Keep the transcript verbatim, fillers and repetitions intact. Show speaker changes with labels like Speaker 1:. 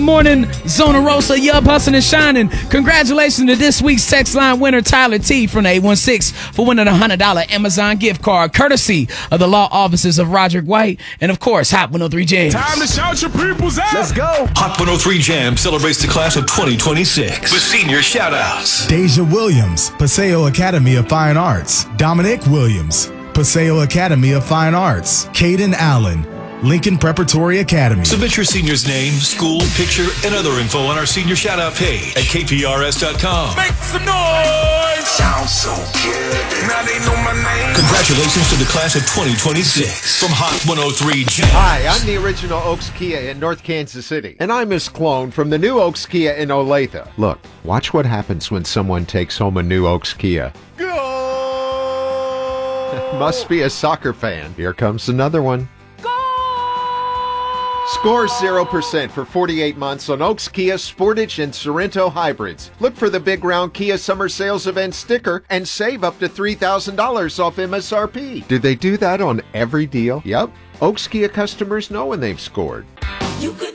Speaker 1: Morning, Zona Rosa, Yup, hustling and shining. Congratulations to this week's text line winner, Tyler T. from the eight one six for winning a one hundred dollars Amazon gift card, courtesy of the law offices of Roderick White, and of course, Hot one oh three Jams.
Speaker 2: Time to shout your peoples out.
Speaker 3: Let's go.
Speaker 4: Hot one oh three Jam celebrates the class of twenty twenty-six with senior shout-outs.
Speaker 5: Deja Williams, Paseo Academy of Fine Arts. Dominic Williams, Paseo Academy of Fine Arts. Caden Allen, Lincoln Preparatory Academy.
Speaker 4: Submit your senior's name, school, picture, and other info on our senior shout-out page at K P R S dot com.
Speaker 2: Make some noise. Sounds so good. Now they know my name.
Speaker 4: Congratulations to the class of twenty twenty-six from Hot one oh three Jam.
Speaker 6: Hi, I'm the original Oaks Kia in North Kansas City, and I'm Miss Clone from the new Oaks Kia in Olathe. Look, watch what happens when someone takes home a new Oaks Kia.
Speaker 2: Go!
Speaker 6: Must be a soccer fan. Here comes another one. Score zero percent for forty-eight months on Oaks Kia Sportage and Sorento hybrids. Look for the big round Kia Summer Sales Event sticker and save up to three thousand dollars off M S R P. Did they do that on every deal? Yep. Oaks Kia customers know when they've scored.
Speaker 7: You could